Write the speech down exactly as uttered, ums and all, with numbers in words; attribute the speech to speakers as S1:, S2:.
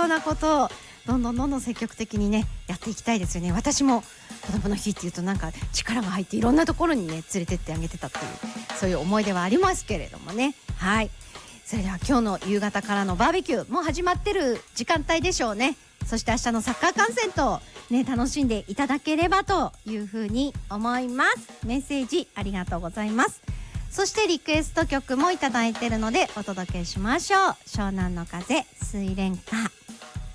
S1: うなことをどんどんどんどん積極的にねやっていきたいですよね。私も子供の日っていうとなんか力が入っていろんなところにね連れてってあげてたっていうそういう思い出はありますけれどもね。はい、それでは今日の夕方からのバーベキューもう始まってる時間帯でしょうね。そして明日のサッカー観戦とね楽しんでいただければというふうに思います。メッセージありがとうございます。そしてリクエスト曲もいただいてるのでお届けしましょう。湘南の風、睡蓮花。